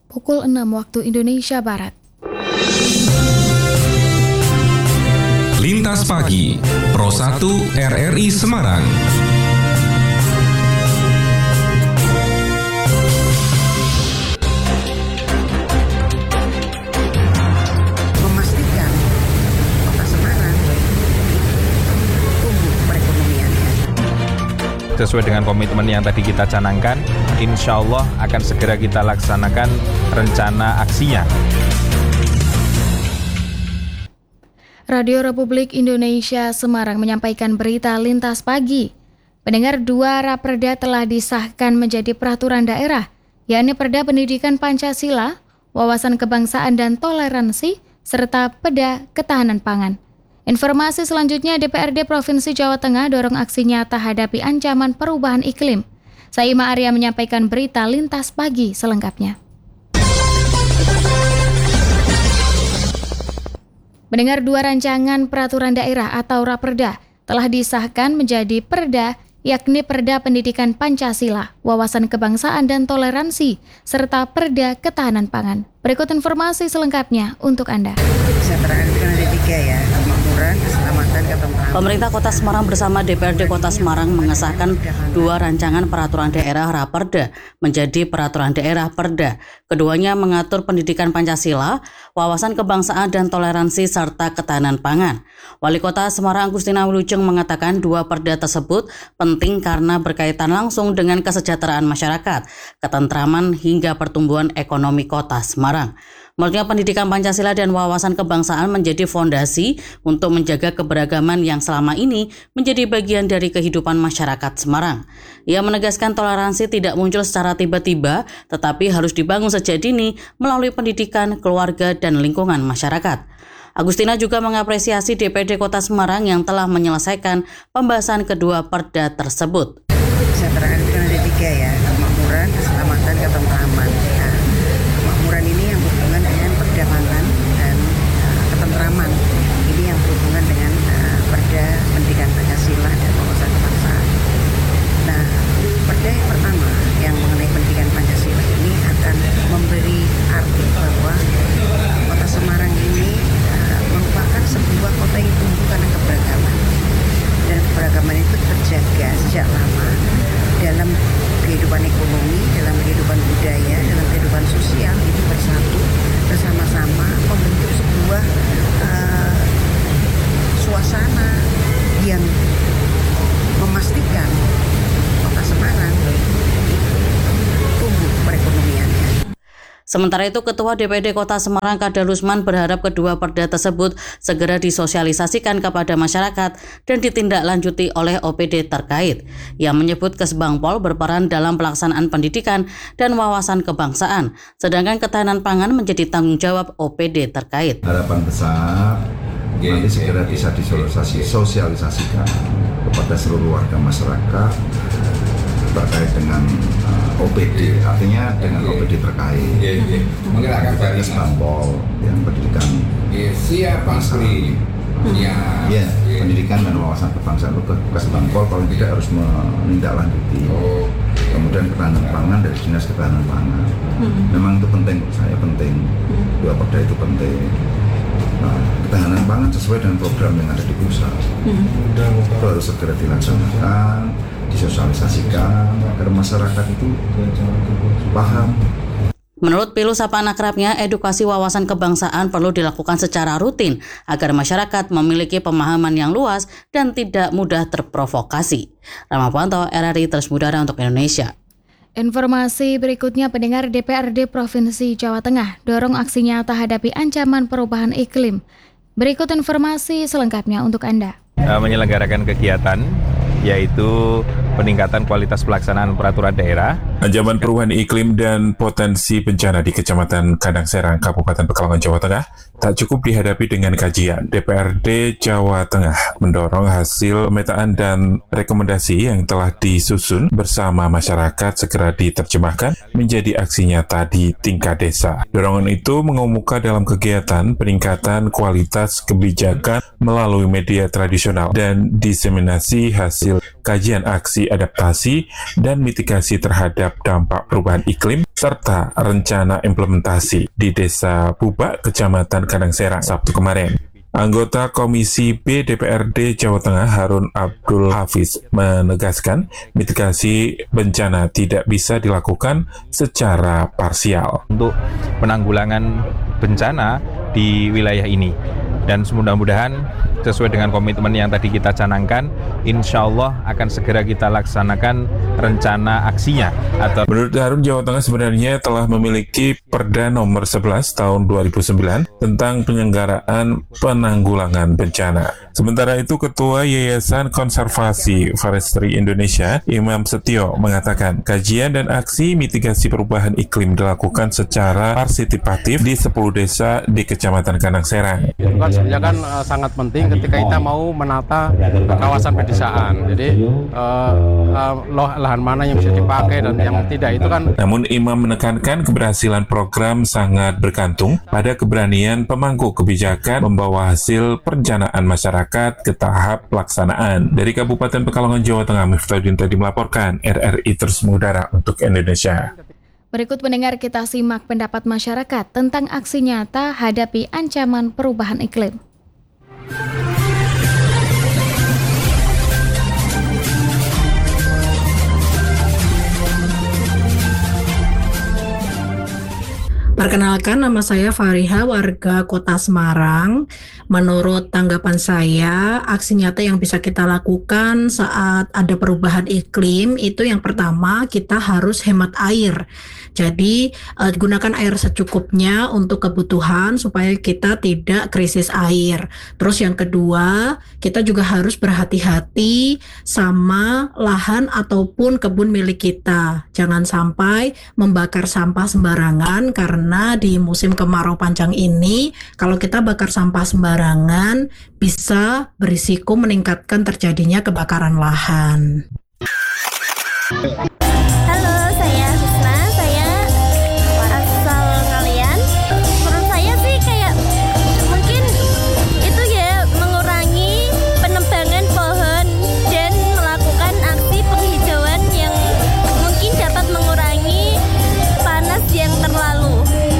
pukul 6 waktu Indonesia Barat. Lintas Pagi, Pro 1 RRI Semarang. Memastikan Kota Semarang tumbuh perekonomiannya. Sesuai dengan komitmen yang tadi kita canangkan, insya Allah akan segera kita laksanakan rencana aksinya. Radio Republik Indonesia Semarang menyampaikan berita Lintas Pagi. Pendengar, 2 Raperda telah disahkan menjadi peraturan daerah, yakni Perda Pendidikan Pancasila, Wawasan Kebangsaan dan Toleransi, serta Perda Ketahanan Pangan. Informasi selanjutnya, DPRD Provinsi Jawa Tengah dorong aksi nyata hadapi ancaman perubahan iklim. Saya Ima Arya menyampaikan berita Lintas Pagi selengkapnya. Mendengar 2 rancangan peraturan daerah atau Raperda telah disahkan menjadi Perda, yakni Perda Pendidikan Pancasila, Wawasan Kebangsaan dan Toleransi, serta Perda Ketahanan Pangan. Berikut informasi selengkapnya untuk Anda. Kesejahteraan itu kan ada 3 ya, kemakmuran, keselamatan, ketentraman. Pemerintah Kota Semarang bersama DPRD Kota Semarang mengesahkan 2 rancangan peraturan daerah Raperda menjadi peraturan daerah Perda. Keduanya mengatur pendidikan Pancasila, wawasan kebangsaan dan toleransi serta ketahanan pangan. Wali Kota Semarang Agustina Wilujeng mengatakan 2 perda tersebut penting karena berkaitan langsung dengan kesejahteraan masyarakat, ketentraman hingga pertumbuhan ekonomi Kota Semarang. Menurutnya pendidikan Pancasila dan wawasan kebangsaan menjadi fondasi untuk menjaga keberagaman yang selama ini menjadi bagian dari kehidupan masyarakat Semarang. Ia menegaskan toleransi tidak muncul secara tiba-tiba, tetapi harus dibangun sejak dini melalui pendidikan, keluarga, dan lingkungan masyarakat. Agustina juga mengapresiasi DPRD Kota Semarang yang telah menyelesaikan pembahasan kedua perda tersebut. Kesejahteraan itu kan ada 3 ya, kemakmuran, keselamatan, ketentraman. Nah, kemakmuran ini yang berhubungan dengan perda pangan dan ketentraman. Ini yang berhubungan dengan perda pendidikan Pancasila dan wawasan kebangsaan. Nah, perda yang pertama yang mengenai pendidikan Pancasila ini akan memberi arti bahwa Kota Semarang ini merupakan sebuah kota yang tumbuh karena keberagaman. Dan keberagaman itu terjaga sejak lama dalam kehidupan ekonomi, dalam kehidupan budaya, dalam kehidupan sosial, itu bersatu bersama-sama membentuk sebuah suasana yang memastikan Kota Semarang tumbuh perekonomiannya. Sementara itu, Ketua DPRD Kota Semarang Kadar Rusman berharap kedua perda tersebut segera disosialisasikan kepada masyarakat dan ditindaklanjuti oleh OPD terkait. Ia menyebut Kesbangpol berperan dalam pelaksanaan pendidikan dan wawasan kebangsaan, sedangkan ketahanan pangan menjadi tanggung jawab OPD terkait. Harapan besar nanti segera bisa disosialisasikan kepada seluruh warga masyarakat terkait dengan OPD, artinya dengan OPD terkait, menggerakkan Kesbangpol yang pendidikan kebangsaan, pendidikan dan wawasan kebangsaan itu Kesbangpol paling tidak harus menindaklanjuti. Kemudian ketahanan pangan dari Dinas Ketahanan Pangan, memang itu penting, menurut saya penting, 2 perda itu penting. Nah, ketahanan pangan sesuai dengan program yang ada di pusat, itu harus segera dilaksanakan, disosialisasikan agar masyarakat itu paham. Menurut Pilu Sapaan Akrabnya, edukasi wawasan kebangsaan perlu dilakukan secara rutin agar masyarakat memiliki pemahaman yang luas dan tidak mudah terprovokasi. Rama Puanto, RRI Terus Mudara untuk Indonesia. Informasi berikutnya, pendengar, DPRD Provinsi Jawa Tengah dorong aksi nyata hadapi ancaman perubahan iklim. Berikut informasi selengkapnya untuk Anda. Menyelenggarakan kegiatan yaitu peningkatan kualitas pelaksanaan peraturan daerah. Ancaman perubahan iklim dan potensi bencana di Kecamatan Kandang Serang, Kabupaten Pekalongan, Jawa Tengah tak cukup dihadapi dengan kajian. DPRD Jawa Tengah mendorong hasil pemetaan dan rekomendasi yang telah disusun bersama masyarakat segera diterjemahkan menjadi aksi nyata di tingkat desa. Dorongan itu mengemuka dalam kegiatan peningkatan kualitas kebijakan melalui media tradisional dan diseminasi hasil kajian aksi adaptasi dan mitigasi terhadap dampak perubahan iklim serta rencana implementasi di Desa Bubak, Kecamatan Kandangserang, Sabtu kemarin. Anggota Komisi B DPRD Jawa Tengah Harun Abdul Hafiz menegaskan mitigasi bencana tidak bisa dilakukan secara parsial. Untuk penanggulangan bencana di wilayah ini. Dan mudah-mudahan sesuai dengan komitmen yang tadi kita canangkan, insya Allah akan segera kita laksanakan rencana aksinya. Menurut Harun, Jawa Tengah sebenarnya telah memiliki Perda nomor 11 tahun 2009 tentang penyelenggaraan penanggulangan bencana. Sementara itu, Ketua Yayasan Konservasi Forestry Indonesia, Imam Setio, mengatakan kajian dan aksi mitigasi perubahan iklim dilakukan secara partisipatif di 10 desa di Kecamatan Kandangserang. Itu kan sebenarnya kan sangat penting ketika kita mau menata kawasan pedesaan. Jadi lahan mana yang bisa dipakai dan yang tidak itu kan. Namun Imam menekankan keberhasilan program sangat bergantung pada keberanian pemangku kebijakan membawa hasil perencanaan masyarakat ke tahap pelaksanaan. Dari Kabupaten Pekalongan, Jawa Tengah, Miftahudin tadi melaporkan, RRI terus mengudara untuk Indonesia. Berikut pendengar, kita simak pendapat masyarakat tentang aksi nyata hadapi ancaman perubahan iklim. Perkenalkan, nama saya Fariha, warga Kota Semarang. Menurut tanggapan saya, aksi nyata yang bisa kita lakukan saat ada perubahan iklim itu yang pertama, kita harus hemat air. Jadi gunakan air secukupnya untuk kebutuhan supaya kita tidak krisis air. Terus yang kedua, kita juga harus berhati-hati sama lahan ataupun kebun milik kita. Jangan sampai membakar sampah sembarangan, karena di musim kemarau panjang ini kalau kita bakar sampah sembarangan bisa berisiko meningkatkan terjadinya kebakaran lahan. Halo, saya Husna, saya asal Ngalian. Menurut saya sih kayak mungkin itu ya mengurangi penebangan pohon dan melakukan aksi penghijauan yang mungkin dapat mengurangi panas yang terlalu.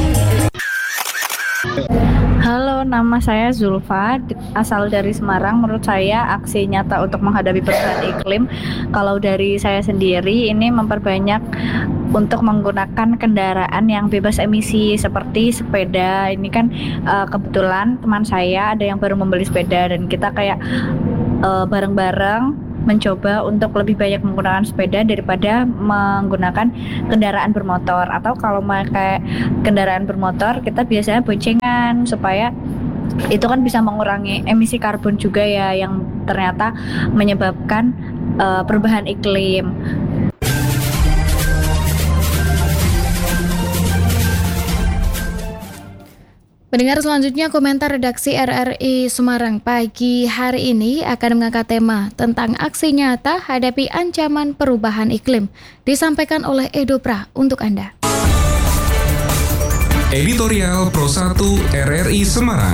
Halo, nama saya Zulfa, asal dari Semarang. Menurut saya aksi nyata untuk menghadapi perubahan iklim, kalau dari saya sendiri ini memperbanyak untuk menggunakan kendaraan yang bebas emisi seperti sepeda. Ini kan kebetulan teman saya ada yang baru membeli sepeda dan kita kayak bareng-bareng mencoba untuk lebih banyak menggunakan sepeda daripada menggunakan kendaraan bermotor. Atau kalau pakai kendaraan bermotor, kita biasanya boncengan supaya itu kan bisa mengurangi emisi karbon juga ya, yang ternyata menyebabkan perubahan iklim. Pendengar, selanjutnya komentar redaksi RRI Semarang pagi hari ini akan mengangkat tema tentang aksi nyata hadapi ancaman perubahan iklim. Disampaikan oleh Edo Pra untuk Anda. Editorial Pro 1 RRI Semarang.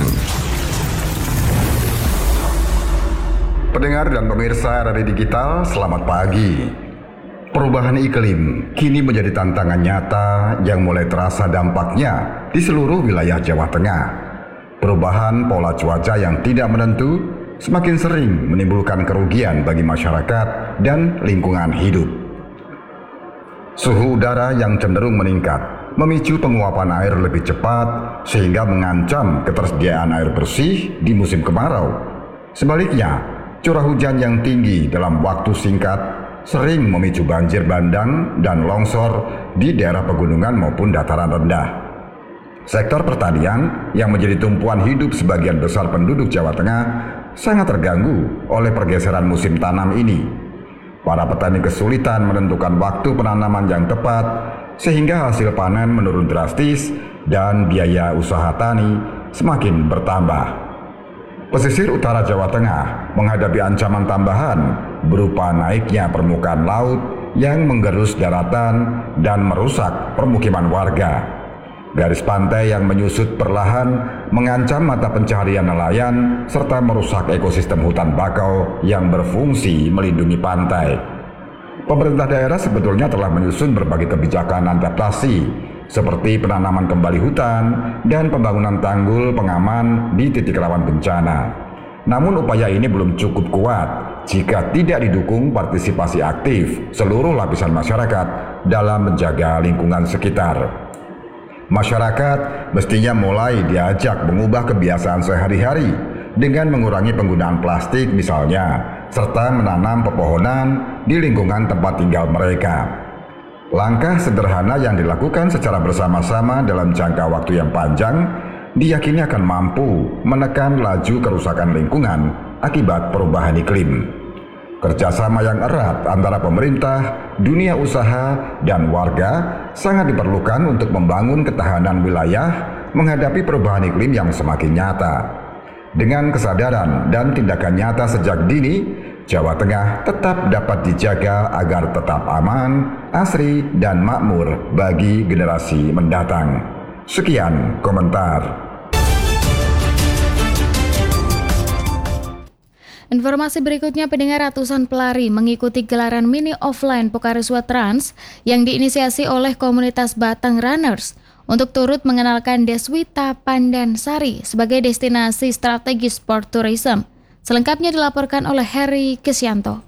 Pendengar dan pemirsa RRI Digital, selamat pagi. Perubahan iklim kini menjadi tantangan nyata yang mulai terasa dampaknya di seluruh wilayah Jawa Tengah. Perubahan pola cuaca yang tidak menentu semakin sering menimbulkan kerugian bagi masyarakat dan lingkungan hidup. Suhu udara yang cenderung meningkat memicu penguapan air lebih cepat sehingga mengancam ketersediaan air bersih di musim kemarau. Sebaliknya, curah hujan yang tinggi dalam waktu singkat sering memicu banjir bandang dan longsor di daerah pegunungan maupun dataran rendah. Sektor pertanian yang menjadi tumpuan hidup sebagian besar penduduk Jawa Tengah sangat terganggu oleh pergeseran musim tanam ini. Para petani kesulitan menentukan waktu penanaman yang tepat sehingga hasil panen menurun drastis dan biaya usaha tani semakin bertambah. Pesisir utara Jawa Tengah menghadapi ancaman tambahan berupa naiknya permukaan laut yang menggerus daratan dan merusak permukiman warga. Garis pantai yang menyusut perlahan mengancam mata pencaharian nelayan serta merusak ekosistem hutan bakau yang berfungsi melindungi pantai. Pemerintah daerah sebetulnya telah menyusun berbagai kebijakan adaptasi seperti penanaman kembali hutan dan pembangunan tanggul pengaman di titik rawan bencana. Namun upaya ini belum cukup kuat jika tidak didukung partisipasi aktif seluruh lapisan masyarakat dalam menjaga lingkungan sekitar. Masyarakat mestinya mulai diajak mengubah kebiasaan sehari-hari dengan mengurangi penggunaan plastik misalnya, serta menanam pepohonan di lingkungan tempat tinggal mereka. Langkah sederhana yang dilakukan secara bersama-sama dalam jangka waktu yang panjang diyakini akan mampu menekan laju kerusakan lingkungan akibat perubahan iklim. Kerjasama yang erat antara pemerintah, dunia usaha, dan warga sangat diperlukan untuk membangun ketahanan wilayah menghadapi perubahan iklim yang semakin nyata. Dengan kesadaran dan tindakan nyata sejak dini, Jawa Tengah tetap dapat dijaga agar tetap aman, asri, dan makmur bagi generasi mendatang. Sekian komentar. Informasi berikutnya, pendengar, ratusan pelari mengikuti gelaran mini offline Pocari Sweat Trans yang diinisiasi oleh komunitas Batang Runners untuk turut mengenalkan Deswita Pandansari sebagai destinasi strategis sport tourism. Selengkapnya dilaporkan oleh Heri Kesyanto.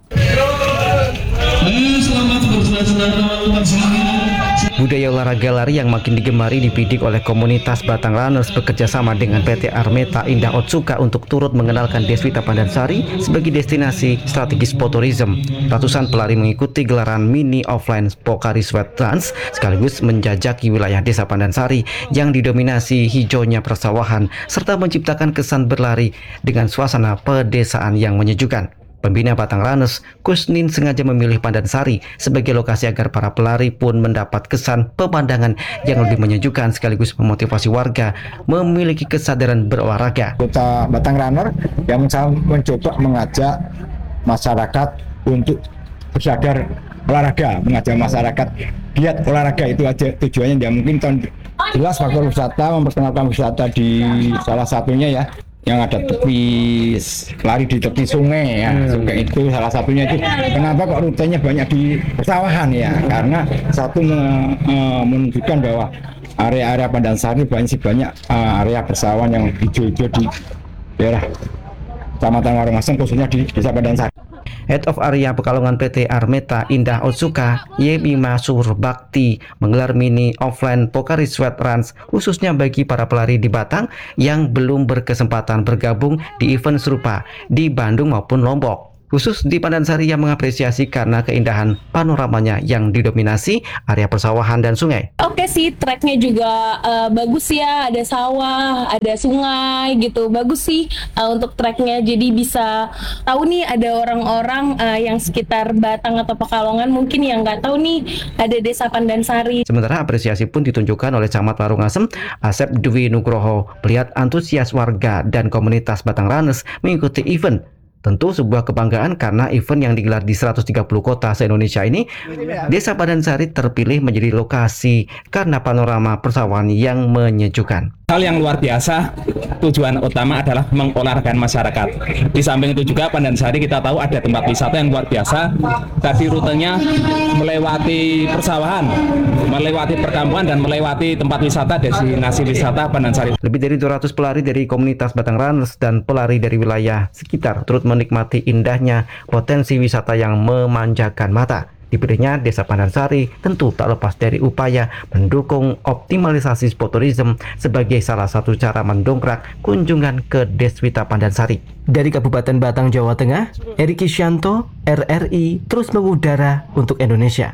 Budaya olahraga lari yang makin digemari dibidik oleh komunitas Batang Runners bekerja sama dengan PT Armeta Indah Otsuka untuk turut mengenalkan Deswita Pandansari sebagai destinasi strategis sport tourism. Ratusan pelari mengikuti gelaran mini offline Pocari Sweat Trans sekaligus menjajaki wilayah Desa Pandansari yang didominasi hijaunya persawahan serta menciptakan kesan berlari dengan suasana pedesaan yang menyejukkan. Pembina Batang Runners, Kusnin, sengaja memilih Pandansari sebagai lokasi agar para pelari pun mendapat kesan pemandangan yang lebih menyejukkan sekaligus memotivasi warga memiliki kesadaran berolahraga. Kota Batang Runner yang mencoba mengajak masyarakat untuk bersadar olahraga, mengajak masyarakat giat olahraga, itu aja tujuannya. Dia mungkin jelas faktor wisata, memperkenalkan wisata di salah satunya ya, yang ada tepi lari di tepi sungai ya. Sungai itu salah satunya. Itu kenapa kok rutenya banyak di persawahan ya, karena satu menunjukkan bahwa area-area Pandansari banyak area persawahan yang hijau-hijau di daerah Kecamatan Warungasem, khususnya di Desa Pandansari. Head of Area Pekalongan PT Armeta Indah Otsuka, Yemima Surbakti, menggelar mini offline Pocari Sweat Runs khususnya bagi para pelari di Batang yang belum berkesempatan bergabung di event serupa di Bandung maupun Lombok. Khusus di Pandansari yang mengapresiasi karena keindahan panoramanya yang didominasi area persawahan dan sungai. Oke sih, treknya juga bagus ya, ada sawah, ada sungai gitu, bagus sih untuk treknya. Jadi bisa tahu nih ada orang-orang yang sekitar Batang atau Pekalongan mungkin yang nggak tahu nih ada Desa Pandansari. Sementara apresiasi pun ditunjukkan oleh Camat Warungasem, Asep Dwi Nugroho, melihat antusias warga dan komunitas Batang Runners mengikuti event. Tentu sebuah kebanggaan karena event yang digelar di 130 kota se-Indonesia ini, Desa Pandansari terpilih menjadi lokasi karena panorama persawahan yang menyejukkan. Hal yang luar biasa, tujuan utama adalah mengolahragakan masyarakat. Di samping itu juga Pandansari kita tahu ada tempat wisata yang luar biasa. Tadi rutenya melewati persawahan, melewati perkampungan dan melewati tempat wisata destinasi wisata Pandansari. Lebih dari 200 pelari dari komunitas Batang Runners dan pelari dari wilayah sekitar turut menikmati indahnya potensi wisata yang memanjakan mata. Dipilihnya Desa Pandansari tentu tak lepas dari upaya mendukung optimalisasi sport tourism sebagai salah satu cara mendongkrak kunjungan ke Deswita Pandansari. Dari Kabupaten Batang, Jawa Tengah, Heri Kesyanto, RRI terus mengudara untuk Indonesia.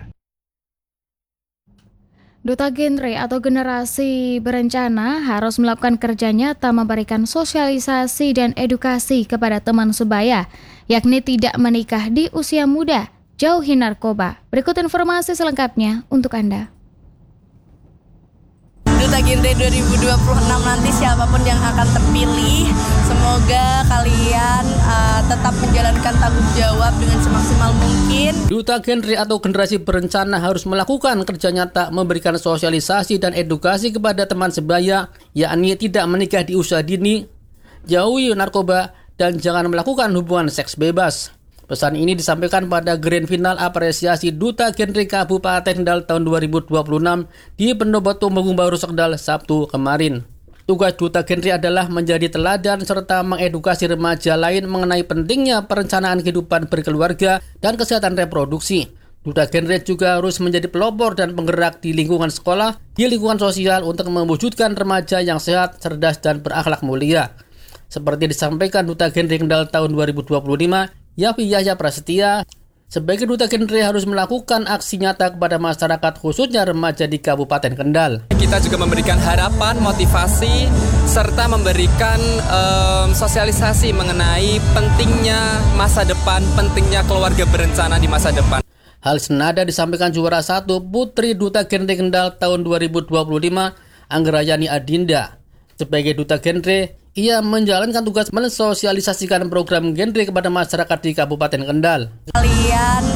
Duta Genre atau generasi berencana harus melakukan kerja nyata memberikan sosialisasi dan edukasi kepada teman sebaya, yakni tidak menikah di usia muda, jauhi narkoba. Berikut informasi selengkapnya untuk Anda. Duta Duta Genre 2026 nanti siapapun yang akan terpilih, semoga kalian tetap menjalankan tanggung jawab dengan semaksimal mungkin. Duta Genre atau generasi berencana harus melakukan kerja nyata, memberikan sosialisasi dan edukasi kepada teman sebaya, yakni tidak menikah di usia dini, jauhi narkoba, dan jangan melakukan hubungan seks bebas. Pesan ini disampaikan pada Grand Final Apresiasi Duta Genre Kabupaten Kendal tahun 2026 di Pendopo Tumenggung Baru Sekdal Sabtu kemarin. Tugas Duta Genre adalah menjadi teladan serta mengedukasi remaja lain mengenai pentingnya perencanaan kehidupan berkeluarga dan kesehatan reproduksi. Duta Genre juga harus menjadi pelopor dan penggerak di lingkungan sekolah, di lingkungan sosial untuk mewujudkan remaja yang sehat, cerdas, dan berakhlak mulia. Seperti disampaikan Duta Genre Kendal tahun 2025, Yafi Yahya Prasetya, sebagai Duta Genre harus melakukan aksi nyata kepada masyarakat khususnya remaja di Kabupaten Kendal. Kita juga memberikan harapan, motivasi, serta memberikan sosialisasi mengenai pentingnya masa depan, pentingnya keluarga berencana di masa depan. Hal senada disampaikan juara 1 Putri Duta Genre Kendal tahun 2025, Anggrayani Adinda. Sebagai Duta Genre, ia menjalankan tugas mensosialisasikan program genre kepada masyarakat di Kabupaten Kendal. Kalian